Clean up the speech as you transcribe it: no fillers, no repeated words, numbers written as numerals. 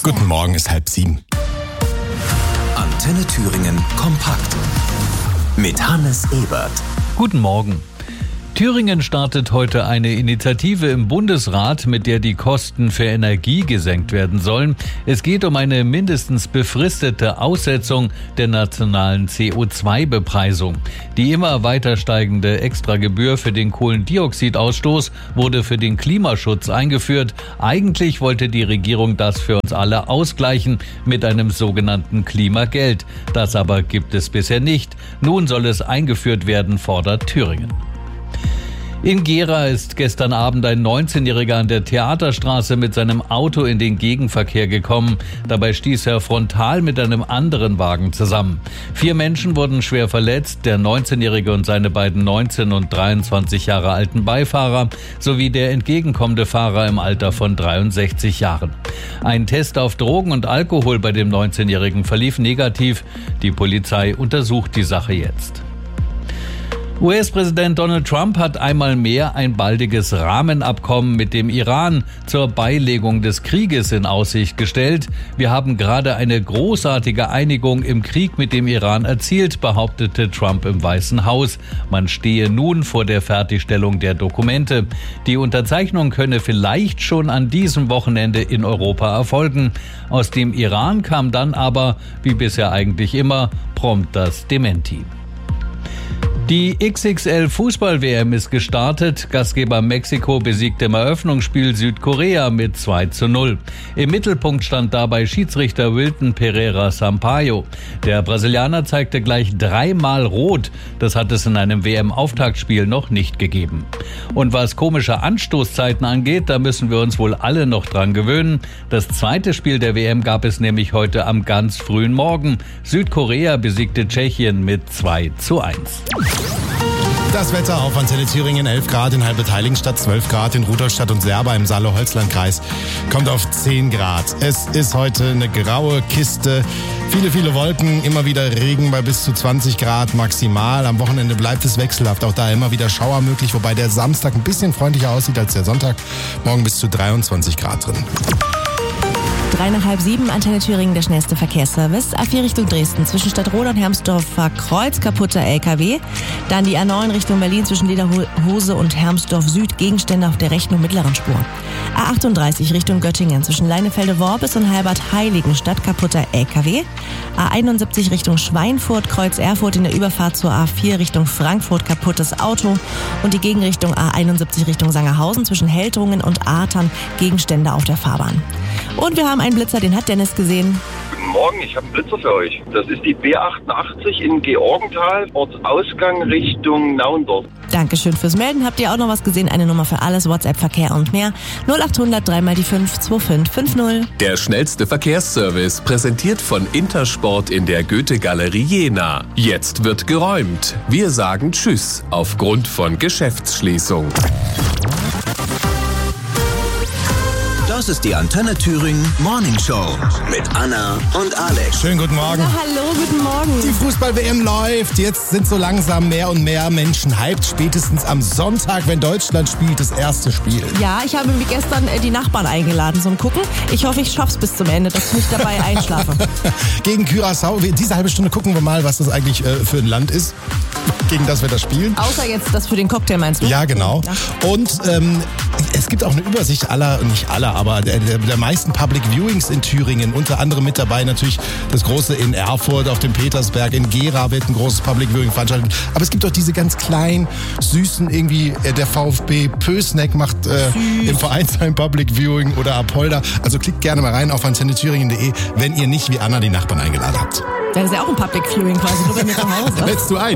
Guten Morgen, ist 6:30. Antenne Thüringen kompakt mit Hannes Ebert. Guten Morgen. Thüringen startet heute eine Initiative im Bundesrat, mit der die Kosten für Energie gesenkt werden sollen. Es geht um eine mindestens befristete Aussetzung der nationalen CO2-Bepreisung. Die immer weiter steigende Extragebühr für den Kohlendioxidausstoß wurde für den Klimaschutz eingeführt. Eigentlich wollte die Regierung das für uns alle ausgleichen mit einem sogenannten Klimageld. Das aber gibt es bisher nicht. Nun soll es eingeführt werden, fordert Thüringen. In Gera ist gestern Abend ein 19-Jähriger an der Theaterstraße mit seinem Auto in den Gegenverkehr gekommen. Dabei stieß er frontal mit einem anderen Wagen zusammen. 4 Menschen wurden schwer verletzt, der 19-Jährige und seine beiden 19 und 23 Jahre alten Beifahrer sowie der entgegenkommende Fahrer im Alter von 63 Jahren. Ein Test auf Drogen und Alkohol bei dem 19-Jährigen verlief negativ. Die Polizei untersucht die Sache jetzt. US-Präsident Donald Trump hat einmal mehr ein baldiges Rahmenabkommen mit dem Iran zur Beilegung des Krieges in Aussicht gestellt. Wir haben gerade eine großartige Einigung im Krieg mit dem Iran erzielt, behauptete Trump im Weißen Haus. Man stehe nun vor der Fertigstellung der Dokumente. Die Unterzeichnung könne vielleicht schon an diesem Wochenende in Europa erfolgen. Aus dem Iran kam dann aber, wie bisher eigentlich immer, prompt das Dementi. Die XXL-Fußball-WM ist gestartet. Gastgeber Mexiko besiegte im Eröffnungsspiel Südkorea mit 2:0. Im Mittelpunkt stand dabei Schiedsrichter Wilton Pereira Sampaio. Der Brasilianer zeigte gleich 3-mal Rot. Das hat es in einem WM-Auftaktspiel noch nicht gegeben. Und was komische Anstoßzeiten angeht, da müssen wir uns wohl alle noch dran gewöhnen. Das zweite Spiel der WM gab es nämlich heute am ganz frühen Morgen. Südkorea besiegte Tschechien mit 2:1. Das Wetter auf Antenne Thüringen, 11 Grad in Halbertheiligenstadt, 12 Grad in Rudolstadt und Serba im Saale-Holzland-Kreis, kommt auf 10 Grad. Es ist heute eine graue Kiste, viele Wolken, immer wieder Regen bei bis zu 20 Grad maximal. Am Wochenende bleibt es wechselhaft, auch da immer wieder Schauer möglich, wobei der Samstag ein bisschen freundlicher aussieht als der Sonntag. Morgen bis zu 23 Grad drin. 6:03 nach 6:30, Antenne Thüringen, der schnellste Verkehrsservice. A4 Richtung Dresden, zwischen Stadtroda und Hermsdorfer Kreuz, kaputter LKW. Dann die A9 Richtung Berlin, zwischen Lederhose und Hermsdorf Süd, Gegenstände auf der rechten und mittleren Spur. A38 Richtung Göttingen, zwischen Leinefelde-Worbis und Heilbad-Heiligenstadt, kaputter LKW. A71 Richtung Schweinfurt, Kreuz Erfurt in der Überfahrt zur A4 Richtung Frankfurt, kaputtes Auto. Und die Gegenrichtung A71 Richtung Sangerhausen, zwischen Heldrungen und Artern, Gegenstände auf der Fahrbahn. Und wir haben einen Blitzer, den hat Dennis gesehen. Guten Morgen, ich habe einen Blitzer für euch. Das ist die B88 in Georgenthal, Ortsausgang Richtung Naundorf. Dankeschön fürs Melden. Habt ihr auch noch was gesehen? Eine Nummer für alles, WhatsApp, Verkehr und mehr. 0800 3x5 2550. Der schnellste Verkehrsservice, präsentiert von Intersport in der Goethe-Galerie Jena. Jetzt wird geräumt. Wir sagen Tschüss aufgrund von Geschäftsschließung. Das ist die Antenne Thüringen Morning Show mit Anna und Alex. Schönen guten Morgen. Na, hallo, guten Morgen. Die Fußball-WM läuft. Jetzt sind so langsam mehr und mehr Menschen hyped. Spätestens am Sonntag, wenn Deutschland spielt, das erste Spiel. Ja, ich habe mir gestern die Nachbarn eingeladen zum Gucken. Ich hoffe, ich schaff's bis zum Ende, dass ich nicht dabei einschlafe. Gegen Curaçao. Diese halbe Stunde gucken wir mal, was das eigentlich für ein Land ist, gegen das wir das spielen. Außer jetzt das für den Cocktail, meinst du? Ja, genau. Ja. Und es gibt auch eine Übersicht aller, nicht aller, aber der meisten Public Viewings in Thüringen. Unter anderem mit dabei natürlich das große in Erfurt, auf dem Petersberg, in Gera wird ein großes Public Viewing veranstaltet. Aber es gibt auch diese ganz kleinen, süßen, irgendwie der VfB Pößneck macht im Vereinsheim Public Viewing oder Apolda. Also klickt gerne mal rein auf antennethüringen.de, wenn ihr nicht wie Anna die Nachbarn eingeladen habt. Das ist ja auch ein Public Viewing quasi, nur bei mir zu Hause. Lädst du ein?